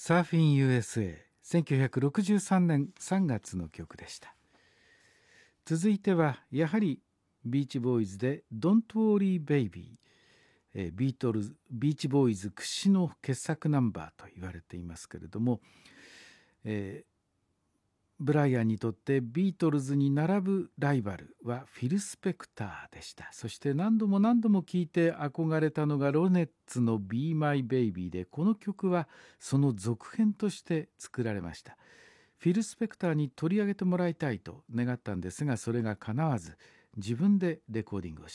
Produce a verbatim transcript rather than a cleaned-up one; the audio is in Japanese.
サーフィン ユーエスエー せんきゅうひゃくろくじゅうさんねんさんがつの曲でした。続いてはやはりビーチボーイズで Don't Worry Baby、えー、ビートルズビーチボーイズ屈指の傑作ナンバーと言われていますけれども、えー、ブライアンにとってビートルズに並ぶライバルはフィル・スペクターでした。そして何度も何度も聴いて憧れたのがロネッツの Be My Baby で、この曲はその続編として作られました。フィル・スペクターに取り上げてもらいたいと願ったんですが、それが叶わず自分でレコーディングをし